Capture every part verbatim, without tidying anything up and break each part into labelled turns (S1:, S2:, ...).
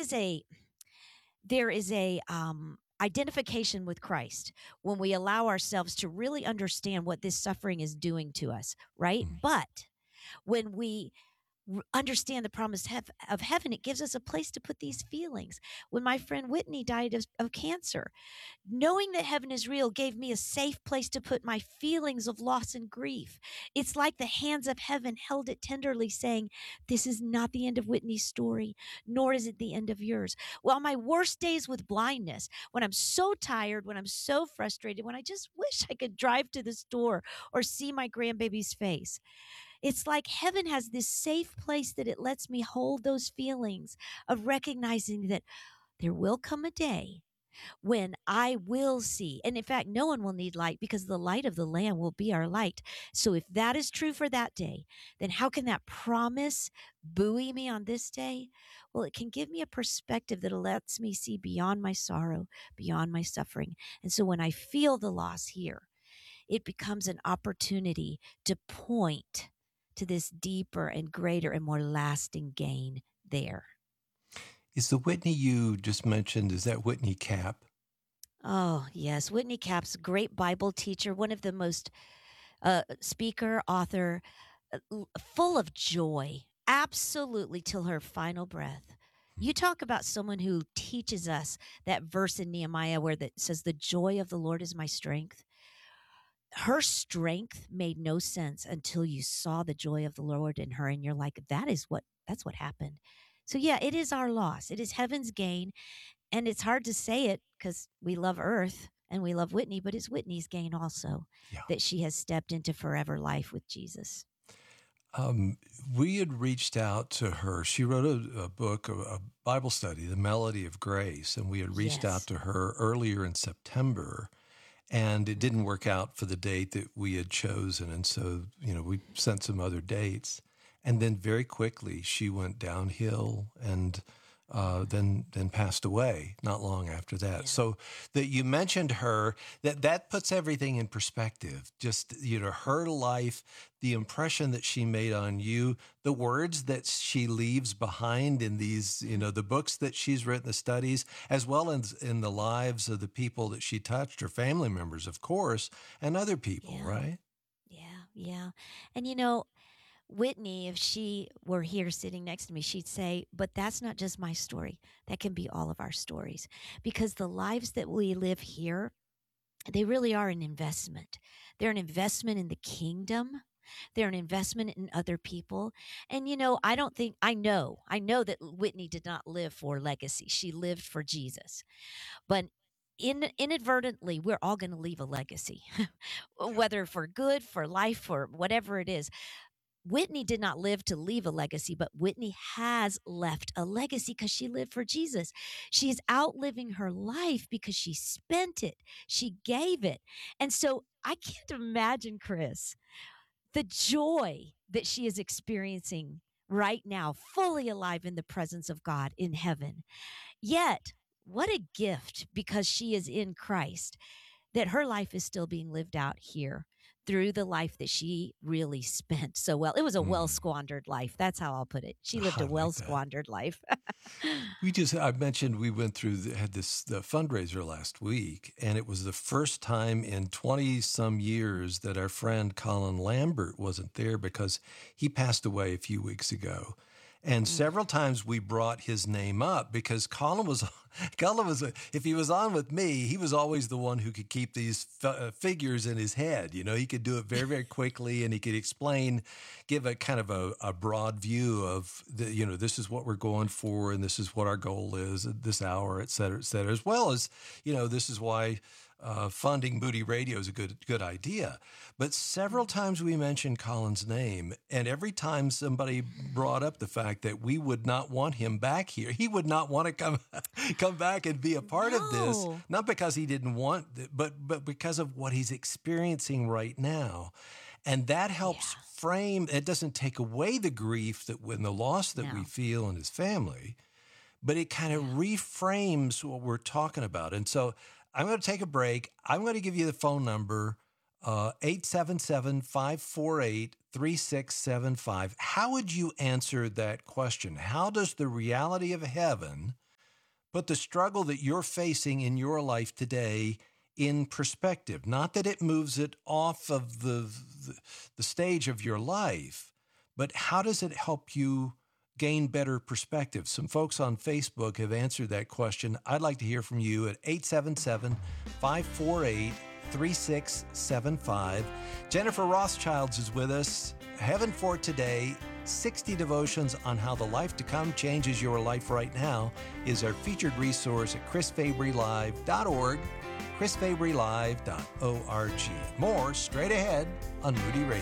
S1: is a there is a um, identification with Christ when we allow ourselves to really understand what this suffering is doing to us, right?
S2: Mm.
S1: But when we r- understand the promise hev- of heaven, it gives us a place to put these feelings. When my friend Whitney died of, of cancer, knowing that heaven is real gave me a safe place to put my feelings of loss and grief. It's like the hands of heaven held it tenderly, saying, "This is not the end of Whitney's story, nor is it the end of yours." Well, on my worst days with blindness, when I'm so tired, when I'm so frustrated, when I just wish I could drive to the store or see my grandbaby's face, it's like heaven has this safe place that it lets me hold those feelings of recognizing that there will come a day when I will see. And in fact, no one will need light because the light of the Lamb will be our light. So if that is true for that day, then how can that promise buoy me on this day? Well, it can give me a perspective that lets me see beyond my sorrow, beyond my suffering. And so when I feel the loss here, it becomes an opportunity to point to this deeper and greater and more lasting gain there.
S2: Is the Whitney you just mentioned, is that Whitney Cap?
S1: Oh, yes. Whitney Cap's a great Bible teacher, one of the most uh, speaker, author, uh, l- full of joy, absolutely till her final breath. You talk about someone who teaches us that verse in Nehemiah where that says, "The joy of the Lord is my strength." Her strength made no sense until you saw the joy of the Lord in her, and you're like, that is what that's what happened. So yeah, it is our loss. It is heaven's gain. And it's hard to say it because we love Earth and we love Whitney, but it's Whitney's gain also
S2: Yeah.
S1: that she has stepped into forever life with Jesus.
S2: Um, we had reached out to her. She wrote a, a book, a, a Bible study, The Melody of Grace, and we had reached
S1: Yes.
S2: out to her earlier in September, and it didn't work out for the date that we had chosen. And so, you know, we sent some other dates. And then very quickly she went downhill and uh, then then passed away not long after that.
S1: Yeah.
S2: So that you mentioned her, that that puts everything in perspective. Just, you know, her life, the impression that she made on you, the words that she leaves behind in these, you know, the books that she's written, the studies, as well as in the lives of the people that she touched, her family members, of course, and other people,
S1: Yeah.
S2: right?
S1: Yeah. Yeah. And you know, Whitney, if she were here sitting next to me, she'd say, but that's not just my story. That can be all of our stories because the lives that we live here, they really are an investment. They're an investment in the kingdom. They're an investment in other people. And, you know, I don't think, I know, I know that Whitney did not live for legacy. She lived for Jesus. But in, inadvertently, we're all going to leave a legacy, whether for good, for life, for whatever it is. Whitney did not live to leave a legacy, but Whitney has left a legacy because she lived for Jesus. She is outliving her life because she spent it, she gave it. And so I can't imagine, Chris, the joy that she is experiencing right now, fully alive in the presence of God in heaven. Yet, what a gift because she is in Christ that her life is still being lived out here through the life that she really spent so well. It was a
S2: Mm.
S1: well squandered life. That's how I'll put it. She lived
S2: I
S1: a
S2: like
S1: well
S2: that.
S1: squandered life.
S2: We just, I mentioned we went through, the, had this the fundraiser last week, and it was the first time in twenty some years that our friend Colin Lambert wasn't there because he passed away a few weeks ago. And several times we brought his name up because Colin was, Colin was, a, if he was on with me, he was always the one who could keep these f- uh, figures in his head. You know, he could do it very, very quickly, and he could explain, give a kind of a, a broad view of the, you know, this is what we're going for, and this is what our goal is at this hour, et cetera, et cetera, as well as, you know, this is why uh, funding Moody Radio is a good good idea. But several times we mentioned Colin's name, and every time somebody brought up the fact that we would not want him back here, he would not want to come come back and be a part of this,
S1: No.
S2: not because he didn't want, it, but but because of what he's experiencing right now. And that helps
S1: Yeah.
S2: frame, it doesn't take away the grief that when the loss that we
S1: No.
S2: feel in his family, but it kind of
S1: Yeah.
S2: reframes what we're talking about. And so I'm going to take a break. I'm going to give you the phone number, uh, eight seven seven, five four eight, three six seven five. How would you answer that question? How does the reality of heaven put the struggle that you're facing in your life today in perspective. Not that it moves it off of the, the, the stage of your life, but how does it help you gain better perspective? Some folks on Facebook have answered that question. I'd like to hear from you at eight seven seven, five four eight, three six seven five. Jennifer Rothschilds is with us. Heaven for Today, sixty devotions on how the life to come changes your life right now is our featured resource at chris fabry live dot org. chris fabry live dot org. More straight ahead on Moody Radio.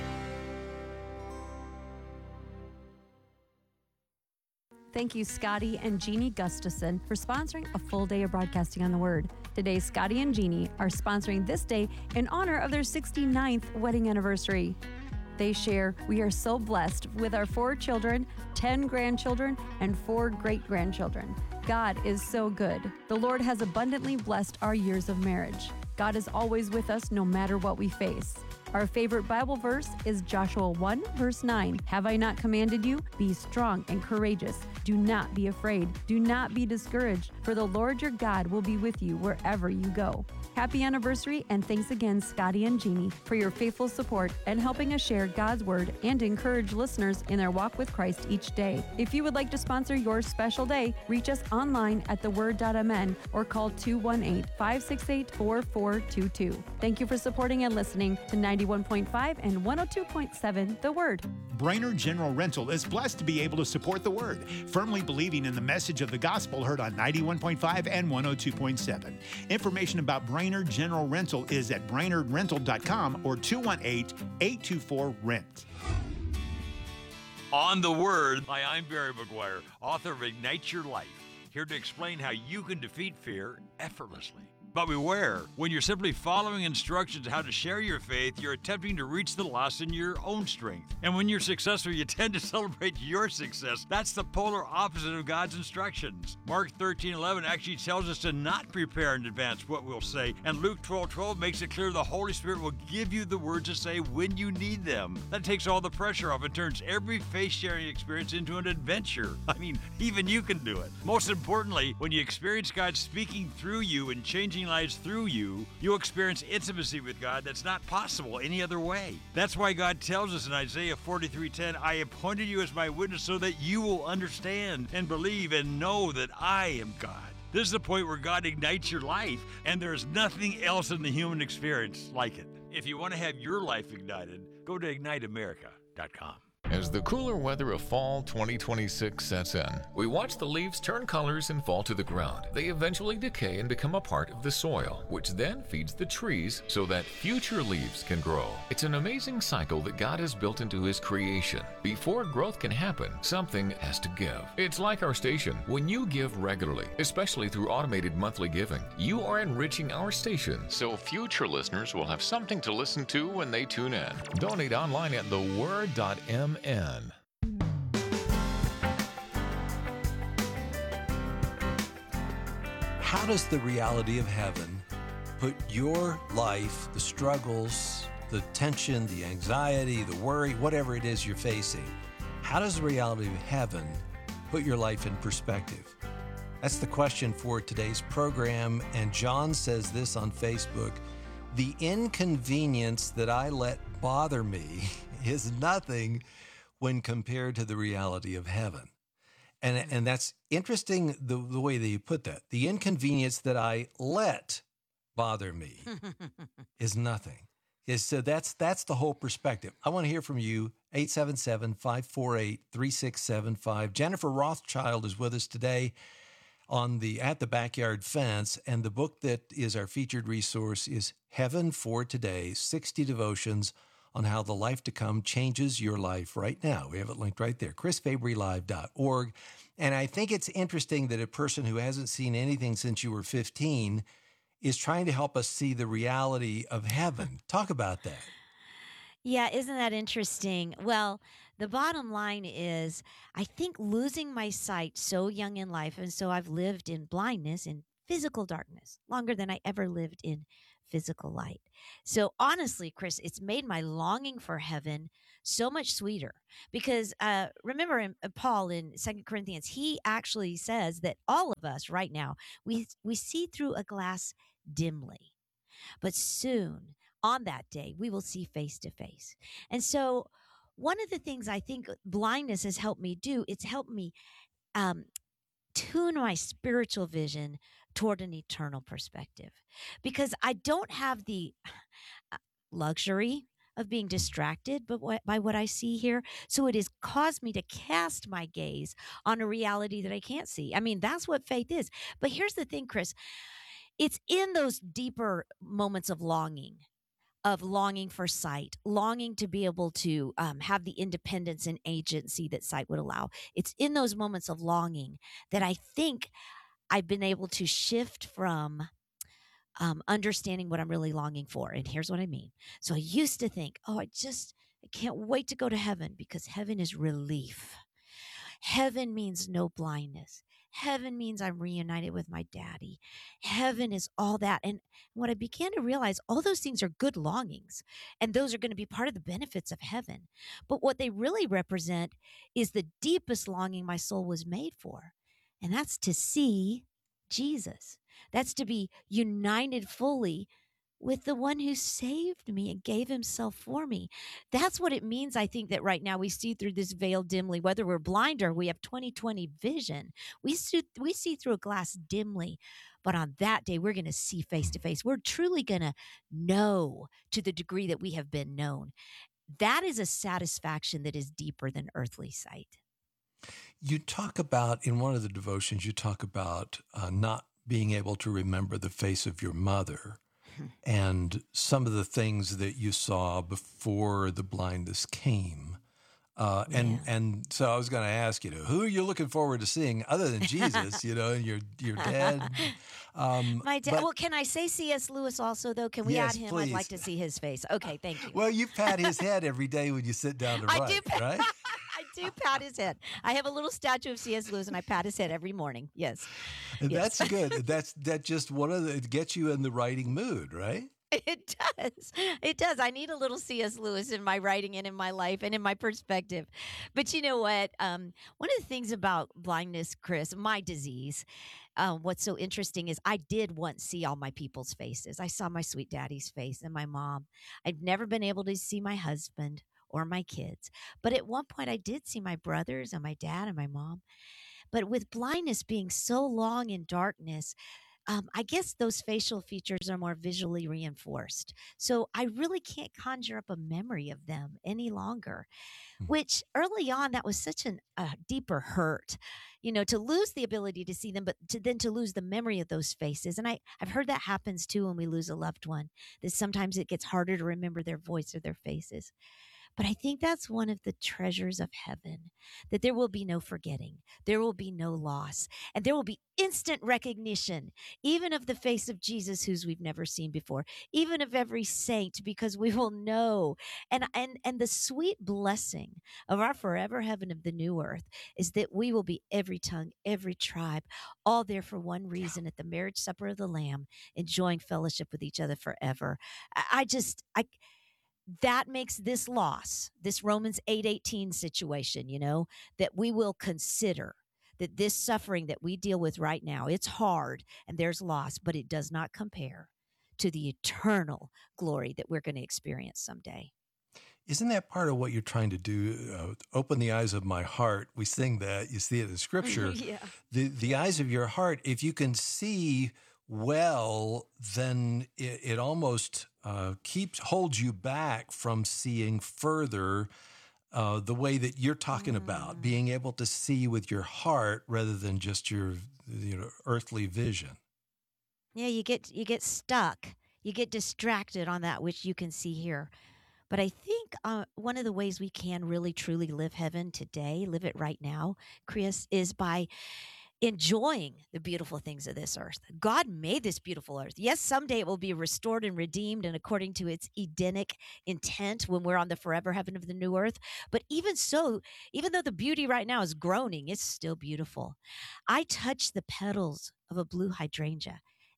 S3: Thank you, Scotty and Jeannie Gustafson, for sponsoring a full day of broadcasting on the Word. Today, Scotty and Jeannie are sponsoring this day in honor of their sixty-ninth wedding anniversary. They share, we are so blessed with our four children, ten grandchildren, and four great-grandchildren. God is so good. The Lord has abundantly blessed our years of marriage. God is always with us no matter what we face. Our favorite Bible verse is Joshua one, verse nine. Have I not commanded you? Be strong and courageous. Do not be afraid. Do not be discouraged, for the Lord your God will be with you wherever you go. Happy anniversary, and thanks again, Scotty and Jeannie, for your faithful support and helping us share God's Word and encourage listeners in their walk with Christ each day. If you would like to sponsor your special day, reach us online at the word dot m n or call two one eight, five six eight, four four two two. Thank you for supporting and listening to ninety-one point five and one oh two point seven The Word.
S4: Brainerd General Rental is blessed to be able to support the Word, firmly believing in the message of the gospel heard on ninety-one point five and one oh two point seven. Information about Brainerd General Rental is at brainerd rental dot com or two one eight, eight two four, rent.
S5: On the Word. Hi, I'm Barry McGuire, author of Ignite Your Life, here to explain how you can defeat fear effortlessly. But beware, when you're simply following instructions how to share your faith, you're attempting to reach the lost in your own strength. And when you're successful, you tend to celebrate your success. That's the polar opposite of God's instructions. Mark thirteen eleven actually tells us to not prepare in advance what we'll say. And Luke twelve twelve makes it clear the Holy Spirit will give you the words to say when you need them. That takes all the pressure off and turns every faith-sharing experience into an adventure. I mean, even you can do it. Most importantly, when you experience God speaking through you and changing lives through you, you'll experience intimacy with God that's not possible any other way. That's why God tells us in Isaiah forty-three ten, I appointed you as my witness so that you will understand and believe and know that I am God. This is the point where God ignites your life, and there is nothing else in the human experience like it. If you want to have your life ignited, go to ignite america dot com.
S6: As the cooler weather of fall twenty twenty-six sets in, we watch the leaves turn colors and fall to the ground. They eventually decay and become a part of the soil, which then feeds the trees so that future leaves can grow. It's an amazing cycle that God has built into His creation. Before growth can happen, something has to give. It's like our station. When you give regularly, especially through automated monthly giving, you are enriching our station so future listeners will have something to listen to when they tune in. Donate online at the word dot m n.
S2: How does the reality of heaven put your life, the struggles, the tension, the anxiety, the worry, whatever it is you're facing, how does the reality of heaven put your life in perspective? That's the question for today's program, and John says this on Facebook: the inconvenience that I let bother me is nothing when compared to the reality of heaven. And, and that's interesting, the, the way that you put that. The inconvenience that I let bother me is nothing. Is so that's that's the whole perspective. I want to hear from you, eight seven seven, five four eight, three six seven five. Jennifer Rothschild is with us today on the At the Backyard Fence, and the book that is our featured resource is Heaven for Today, sixty Devotions on how the life to come changes your life right now. We have it linked right there, chris fabry live dot org. And I think it's interesting that a person who hasn't seen anything since you were fifteen is trying to help us see the reality of heaven. Talk about that.
S1: Yeah, isn't that interesting? Well, the bottom line is, I think losing my sight so young in life, and so I've lived in blindness, in physical darkness, longer than I ever lived in physical light. So honestly, Chris, it's made my longing for heaven so much sweeter because uh, remember in, uh, Paul in Second Corinthians, he actually says that all of us right now, we we see through a glass dimly, but soon on that day, we will see face to face. And so one of the things I think blindness has helped me do, it's helped me um, tune my spiritual vision toward an eternal perspective because I don't have the uh, luxury of being distracted by what, by what I see here. So it has caused me to cast my gaze on a reality that I can't see. I mean, that's what faith is. But here's the thing, Chris, it's in those deeper moments of longing of longing for sight, longing to be able to um, have the independence and agency that sight would allow. It's in those moments of longing that I think I've been able to shift from um, understanding what I'm really longing for. And here's what I mean. So I used to think, oh, I just, I can't wait to go to heaven because heaven is relief. Heaven means no blindness. Heaven means I'm reunited with my daddy. Heaven is all that. And what I began to realize, all those things are good longings, and those are going to be part of the benefits of heaven. But what they really represent is the deepest longing my soul was made for, and that's to see Jesus. That's to be united fully with the one who saved me and gave himself for me. That's what it means, I think, that right now we see through this veil dimly, whether we're blind or we have twenty twenty vision. We see, we see through a glass dimly, but on that day, we're going to see face to face. We're truly going to know to the degree that we have been known. That is a satisfaction that is deeper than earthly sight.
S2: You talk about, in one of the devotions, you talk about uh, not being able to remember the face of your mother. And some of the things that you saw before the blindness came. Uh, and
S1: Yeah.
S2: and so I was going to ask you, know, who are you looking forward to seeing other than Jesus, you know, and your, your dad? Um,
S1: My dad.
S2: but-
S1: Well, can I say C S. Lewis also, though? Can we
S2: Yes,
S1: add him?
S2: please.
S1: I'd like to see his face. Okay, thank you.
S2: Well, you pat his head every day when you sit down to
S1: I
S2: write,
S1: do pat-
S2: right?
S1: I do pat his head. I have a little statue of C S. Lewis, and I pat his head every morning. Yes.
S2: And
S1: Yes.
S2: that's good. That's that just one of the, it gets you in the writing mood, right?
S1: It does. It does. I need a little C S. Lewis in my writing and in my life and in my perspective. But you know what? Um, one of the things about blindness, Chris, my disease, um, what's so interesting is I did once see all my people's faces. I saw my sweet daddy's face and my mom. I've never been able to see my husband or my kids. But at one point, I did see my brothers and my dad and my mom. But with blindness being so long in darkness, um, I guess those facial features are more visually reinforced. So I really can't conjure up a memory of them any longer,
S2: Hmm.
S1: which early on, that was such an, a deeper hurt, you know, to lose the ability to see them, but to then to lose the memory of those faces. And I, I've heard that happens too when we lose a loved one, that sometimes it gets harder to remember their voice or their faces. But I think that's one of the treasures of heaven, that there will be no forgetting, there will be no loss, and there will be instant recognition, even of the face of Jesus, whose we've never seen before, even of every saint, because we will know. And, and, and the sweet blessing of our forever heaven of the new earth is that we will be every tongue, every tribe, all there for one reason at the marriage supper of the Lamb, enjoying fellowship with each other forever. I, I just, I, that makes this loss, this Romans eight eighteen situation, you know, that we will consider that this suffering that we deal with right now, it's hard and there's loss, but it does not compare to the eternal glory that we're going to experience someday.
S2: Isn't that part of what you're trying to do? Uh, open the eyes of my heart. We sing that. You see it in Scripture.
S1: Yeah.
S2: The the eyes of your heart. If you can see well, then it, it almost uh, keeps holds you back from seeing further. Uh, the way that you're talking about, being able to see with your heart rather than just your, you know, earthly vision.
S1: Yeah, you get you get stuck. You get distracted on that which you can see here. But I think uh, one of the ways we can really truly live heaven today, live it right now, Chris, is by enjoying the beautiful things of this earth. God made this beautiful earth. Yes, someday it will be restored and redeemed and according to its Edenic intent when we're on the forever heaven of the new earth. But even so, even though the beauty right now is groaning, it's still beautiful. I touch the petals of a blue hydrangea, and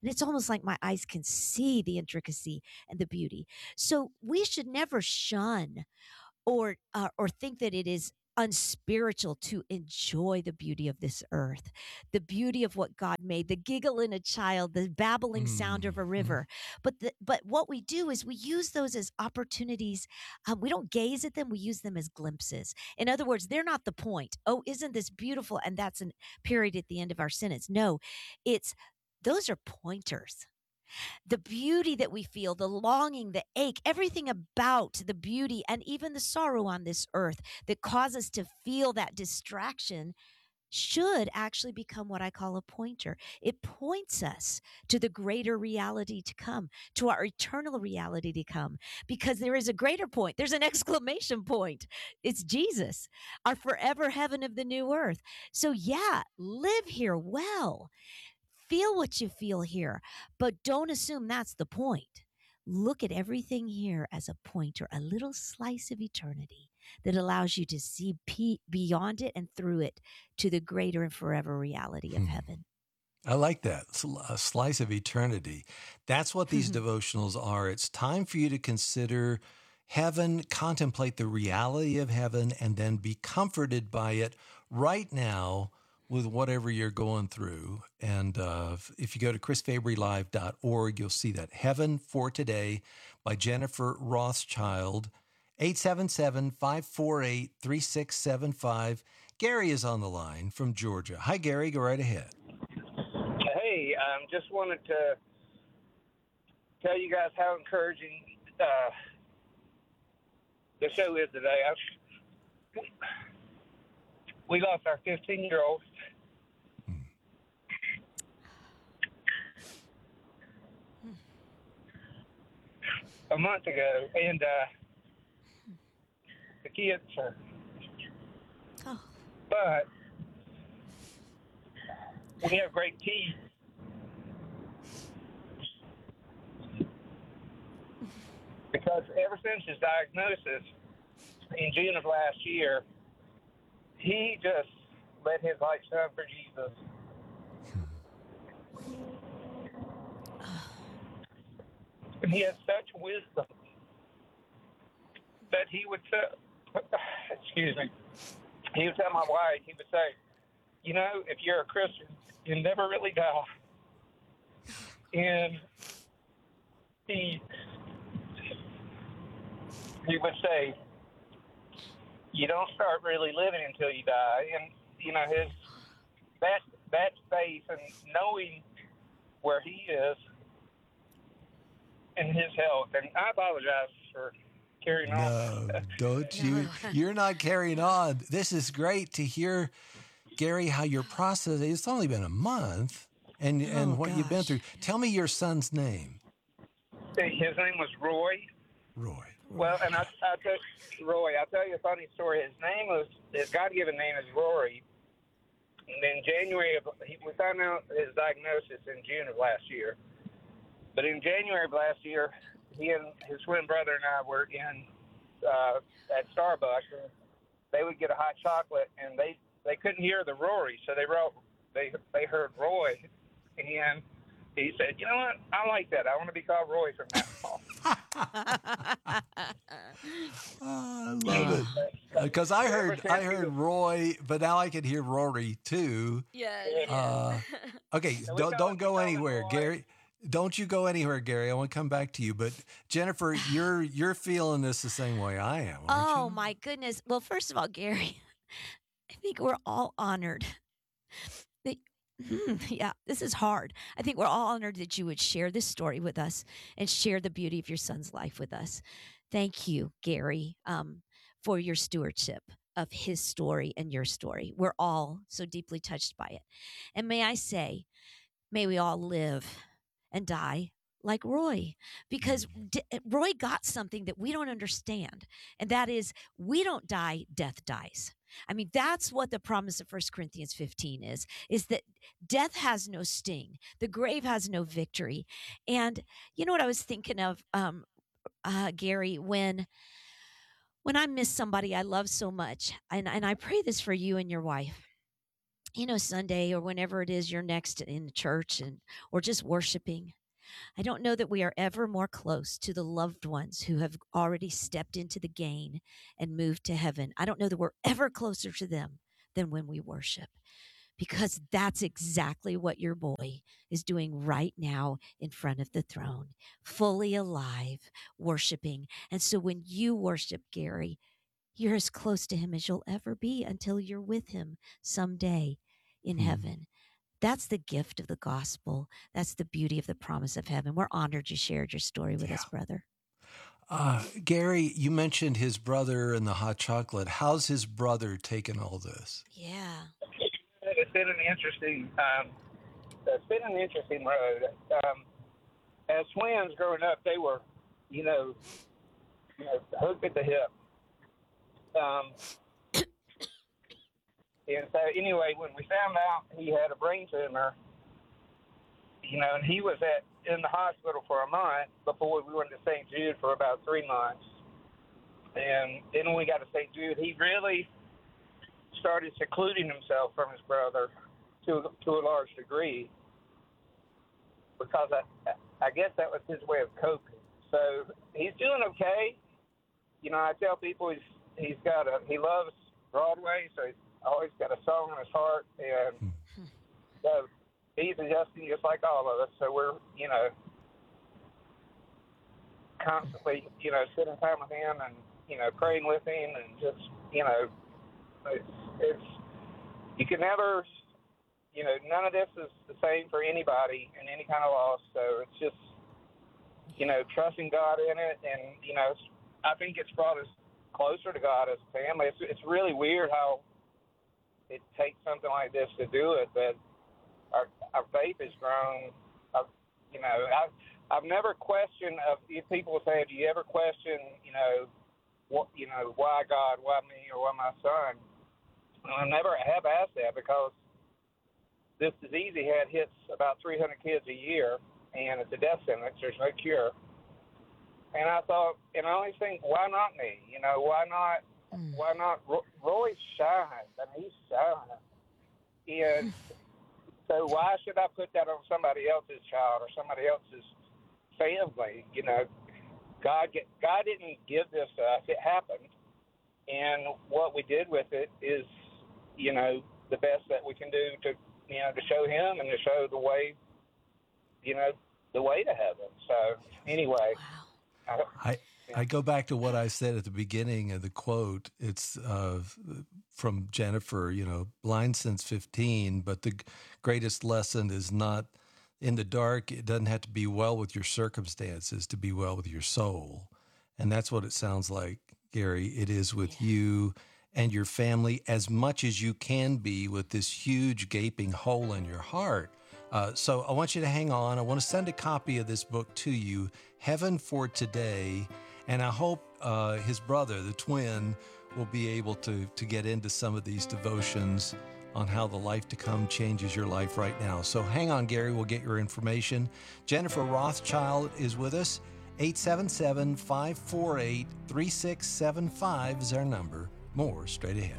S1: And it's almost like my eyes can see the intricacy and the beauty. So we should never shun or uh, or think that it is unspiritual to enjoy the beauty of this earth, the beauty of what God made, the giggle in a child, the babbling sound of a
S2: Mm-hmm.
S1: river. But the, but what we do is we use those as opportunities. Um, we don't gaze at them; we use them as glimpses. In other words, they're not the point. Oh, isn't this beautiful? And that's a period at the end of our sentence. No, it's those are pointers. The beauty that we feel, the longing, the ache, everything about the beauty and even the sorrow on this earth that causes us to feel that distraction should actually become what I call a pointer. It points us to the greater reality to come, to our eternal reality to come, because there is a greater point. There's an exclamation point. It's Jesus, our forever heaven of the new earth. So, yeah, live here well. Feel what you feel here, but don't assume that's the point. Look at everything here as a pointer, a little slice of eternity that allows you to see pe- beyond it and through it to the greater and forever reality of
S2: Hmm.
S1: heaven.
S2: I like that. Sl- A slice of eternity. That's what these devotionals are. It's time for you to consider heaven, contemplate the reality of heaven, and then be comforted by it right now with whatever you're going through. And uh, if you go to chris fabry live dot org, you'll see that. Heaven for Today by Jennifer Rothschild, eight seven seven, five four eight, three six seven five. Gary is on the line from Georgia. Hi, Gary. Go right ahead.
S7: Hey, um, just wanted to tell you guys how encouraging uh, the show is today. I, we lost our fifteen-year-old. A month ago, and uh, the kids are,
S1: Oh,
S7: but we have great tea. Because ever since his diagnosis in June of last year, he just let his light shine for Jesus. And he has such wisdom that he would say, excuse me, he would tell my wife, he would say, you know, if you're a Christian, you never really die. And he he would say, you don't start really living until you die. And, you know, his that that faith and knowing where he is and his health. And I apologize for carrying on.
S2: No, don't you? You're not carrying on. This is great to hear, Gary, how your process. It's only been a month, and and
S1: Oh,
S2: what you've been
S1: gosh.
S2: through. Tell me your son's name.
S7: His name was Roy.
S2: Roy.
S7: Well, and I, I tell Roy, I'll tell you a funny story. His name was, his God-given name is Rory. And in January, of, he, we found out his diagnosis in June of last year. But in January of last year, he and his twin brother and I were in uh, at Starbucks, and they would get a hot chocolate, and they, they couldn't hear the Rory, so they wrote they they heard Roy, and he said, "You know what? I like that. I want to be called Roy from now on."
S2: Oh, I love it. Because I heard I heard Roy, but now I can hear Rory too.
S1: yeah.
S2: Uh, okay,
S7: So we
S2: don't
S7: call
S2: don't
S7: him-
S2: go
S7: we call him
S2: anywhere,
S7: Roy.
S2: Gary. Don't you go anywhere, Gary. I want to come back to you. But Jennifer, you're you're feeling this the same way I am, aren't
S1: Oh,
S2: you?
S1: my goodness. Well, first of all, Gary, I think we're all honored that, Hmm, yeah, this is hard. I think we're all honored that you would share this story with us and share the beauty of your son's life with us. Thank you, Gary, um, for your stewardship of his story and your story. We're all so deeply touched by it. And may I say, may we all live and die like Roy, because D- Roy got something that we don't understand, and that is we don't die, death dies. I mean, that's what the promise of First Corinthians fifteen is, is that death has no sting. The grave has no victory. And you know what I was thinking of, um, uh, Gary, when when I miss somebody I love so much, and, and I pray this for you and your wife, you know, Sunday or whenever it is you're next in church and or just worshiping. I don't know that we are ever more close to the loved ones who have already stepped into the gain and moved to heaven. I don't know that we're ever closer to them than when we worship, because that's exactly what your boy is doing right now in front of the throne, fully alive, worshiping. And so when you worship, Gary, you're as close to him as you'll ever be until you're with him someday in mm. heaven. That's the gift of the gospel. That's the beauty of the promise of heaven. We're honored you shared your story with yeah. us, brother.
S2: Uh, Gary, you mentioned his brother and the hot chocolate. How's his brother taking all this?
S1: Yeah.
S7: It's been an interesting, um, it's been an interesting road. Um, as twins growing up, they were, you know, you know, hooked at the hip. Um, and so anyway, when we found out he had a brain tumor, you know, and he was at in the hospital for a month before we went to Saint Jude for about three months. And then when we got to Saint Jude, he really started secluding himself from his brother to to a large degree, because I I guess that was his way of coping. So he's doing okay. You know, I tell people he's he's got a he loves Broadway, so he's always got a song in his heart, and so he's adjusting just like all of us. So we're, you know, constantly, you know, spending time with him and, you know, praying with him, and just, you know, it's, it's you can never, you know, none of this is the same for anybody in any kind of loss. So it's just, you know, trusting God in it, and, you know, I think it's brought us closer to God as a family. It's, it's really weird how it takes something like this to do it, but our our faith has grown. I've, you know, I've I've never questioned. Of if people say, "Do you ever question, you know, what, you know, why God, why me, or why my son?" I never have asked that, because this disease he had hits about three hundred kids a year, and it's a death sentence. There's no cure. And I thought, and I always think, why not me? You know, why not? Why not? Roy shines. I mean, he's shining. And so why should I put that on somebody else's child or somebody else's family? You know, God get, God didn't give this to us. It happened. And what we did with it is, you know, the best that we can do to, you know, to show him and to show the way, you know, the way to heaven. So anyway.
S2: Wow. I, I I go back to what I said at the beginning of the quote. It's uh, from Jennifer, you know, blind since fifteen, but the greatest lesson is not in the dark. It doesn't have to be well with your circumstances to be well with your soul. And that's what it sounds like, Gary. It is with yeah. you and your family as much as you can be with this huge gaping hole in your heart. Uh, so I want you to hang on. I want to send a copy of this book to you, Heaven for Today. And I hope uh, his brother, the twin, will be able to, to get into some of these devotions on how the life to come changes your life right now. So hang on, Gary. We'll get your information. Jennifer Rothschild is with us. eight seven seven, five four eight, three six seven five is our number. More straight ahead.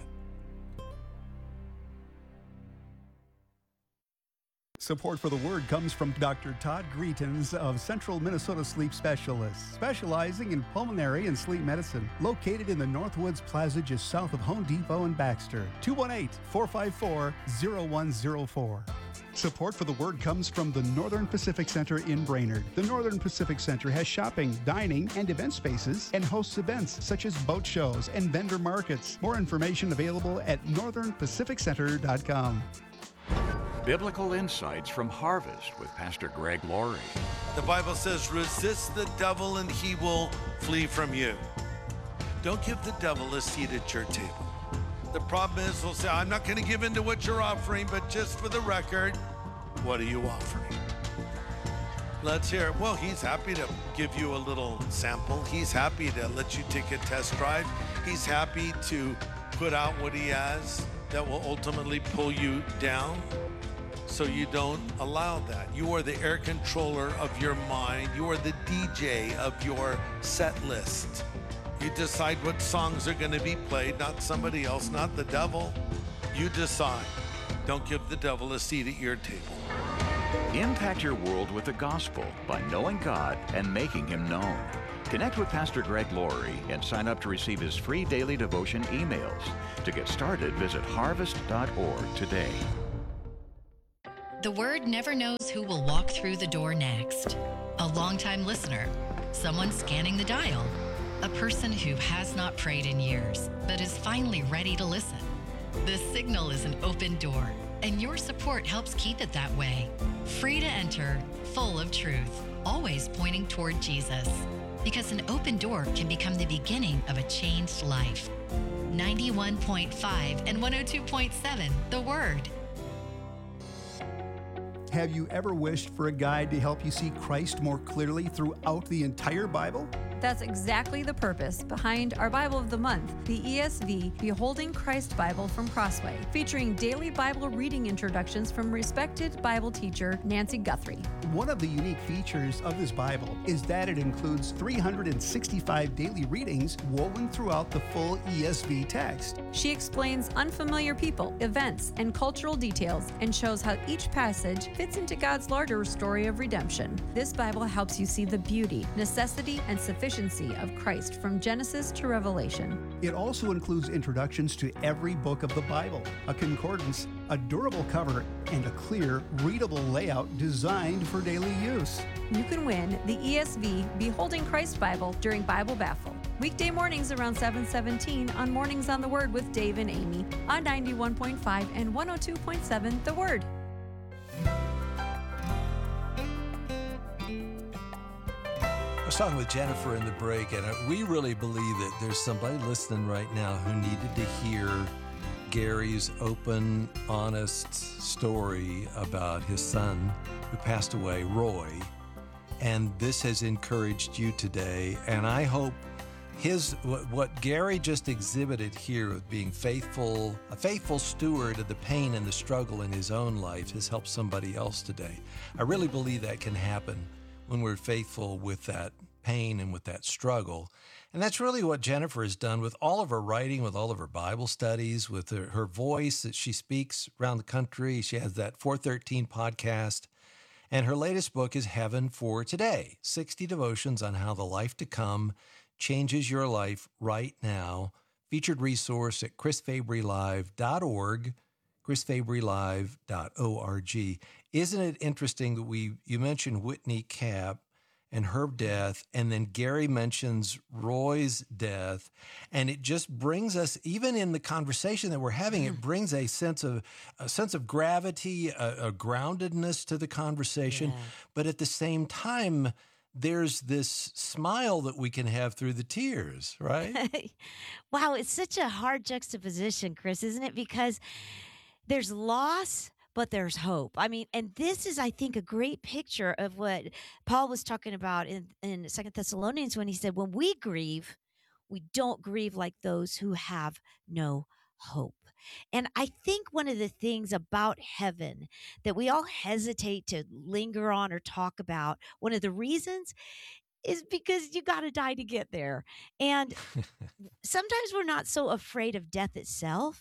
S8: Support for the Word comes from Doctor Todd Greetens of Central Minnesota Sleep Specialists, specializing in pulmonary and sleep medicine. Located in the Northwoods Plaza just south of Home Depot and Baxter. two one eight, four five four, zero one zero four. Support for the Word comes from the Northern Pacific Center in Brainerd. The Northern Pacific Center has shopping, dining, and event spaces, and hosts events such as boat shows and vendor markets. More information available at northern pacific center dot com.
S9: Biblical Insights from Harvest with Pastor Greg Laurie.
S10: The Bible says, resist the devil and he will flee from you. Don't give the devil a seat at your table. The problem is, they'll say, I'm not going to give in to what you're offering, but just for the record, what are you offering? Let's hear it. Well, he's happy to give you a little sample. He's happy to let you take a test drive. He's happy to put out what he has that will ultimately pull you down. So you don't allow that. You are the air controller of your mind. You are the D J of your set list. You decide what songs are going to be played, not somebody else, not the devil. You decide. Don't give the devil a seat at your table.
S9: Impact your world with the gospel by knowing God and making Him known. Connect with Pastor Greg Laurie and sign up to receive his free daily devotion emails. To get started, visit harvest dot org today.
S11: The Word never knows who will walk through the door next. A longtime listener, someone scanning the dial, a person who has not prayed in years but is finally ready to listen. The signal is an open door, and your support helps keep it that way. Free to enter, full of truth, always pointing toward Jesus. Because an open door can become the beginning of a changed life. ninety-one point five and one oh two point seven, The Word.
S8: Have you ever wished for a guide to help you see Christ more clearly throughout the entire Bible?
S3: That's exactly the purpose behind our Bible of the Month, the E S V Beholding Christ Bible from Crossway, featuring daily Bible reading introductions from respected Bible teacher Nancy Guthrie.
S8: One of the unique features of this Bible is that it includes three hundred sixty-five daily readings woven throughout the full E S V text.
S3: She explains unfamiliar people, events, and cultural details and shows how each passage fits into God's larger story of redemption. This Bible helps you see the beauty, necessity, and sufficiency of Christ from Genesis to Revelation.
S8: It also includes introductions to every book of the Bible, a concordance, a durable cover, and a clear, readable layout designed for daily use.
S3: You can win the E S V Beholding Christ Bible during Bible Baffle. Weekday mornings around seven seventeen on Mornings on the Word with Dave and Amy on ninety-one point five and one oh two point seven The Word.
S2: I was talking with Jennifer in the break, and we really believe that there's somebody listening right now who needed to hear Gary's open, honest story about his son who passed away, Roy. And this has encouraged you today. And I hope his what, what Gary just exhibited here with being faithful, a faithful steward of the pain and the struggle in his own life has helped somebody else today. I really believe that can happen when we're faithful with that pain and with that struggle. And that's really what Jennifer has done with all of her writing, with all of her Bible studies, with her, her voice that she speaks around the country. She has that four thirteen podcast. And her latest book is Heaven for Today, sixty devotions on how the life to come changes your life right now. Featured resource at chris fabry live dot org, chris fabry live dot org. Isn't it interesting that we you mentioned Whitney Cap and her death, and then Gary mentions Roy's death, and it just brings us, even in the conversation that we're having, it brings a sense of a sense of gravity, a, a groundedness to the conversation, yeah. But at the same time, there's this smile that we can have through the tears, right?
S1: Wow, it's such a hard juxtaposition, Chris, isn't it? Because there's loss, but there's hope. I mean, and this is, I think, a great picture of what Paul was talking about in, in Second Thessalonians when he said, when we grieve, we don't grieve like those who have no hope. And I think one of the things about heaven that we all hesitate to linger on or talk about, one of the reasons is because you got to die to get there. And sometimes we're not so afraid of death itself.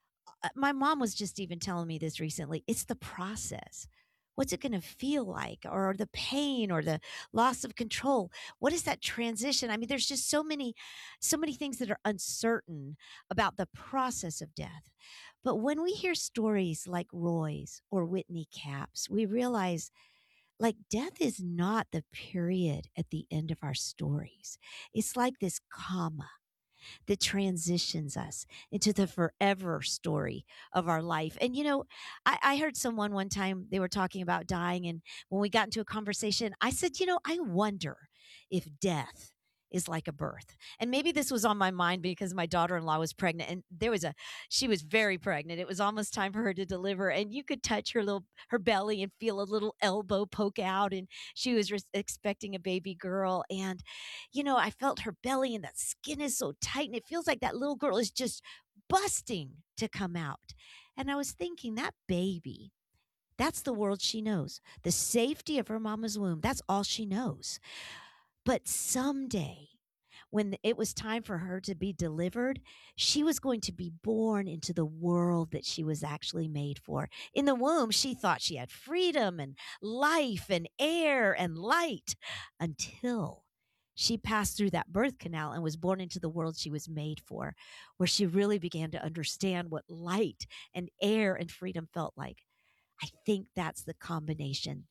S1: My mom was just even telling me this recently. It's the process. What's it going to feel like? Or the pain or the loss of control? What is that transition? I mean, there's just so many, so many things that are uncertain about the process of death. But when we hear stories like Roy's or Whitney Cap's, we realize like death is not the period at the end of our stories. It's like this comma that transitions us into the forever story of our life. And, you know, I, I heard someone one time, they were talking about dying. And when we got into a conversation, I said, you know, I wonder if death is like a birth. And maybe this was on my mind because my daughter-in-law was pregnant, and there was a, she was very pregnant. It was almost time for her to deliver, and you could touch her little, her belly and feel a little elbow poke out. And she was re- expecting a baby girl. And, you know, I felt her belly, and that skin is so tight, and it feels like that little girl is just busting to come out. And I was thinking, that baby, that's the world she knows. The safety of her mama's womb, that's all she knows. But someday, when it was time for her to be delivered, she was going to be born into the world that she was actually made for. In the womb, she thought she had freedom and life and air and light until she passed through that birth canal and was born into the world she was made for, where she really began to understand what light and air and freedom felt like. I think that's the combination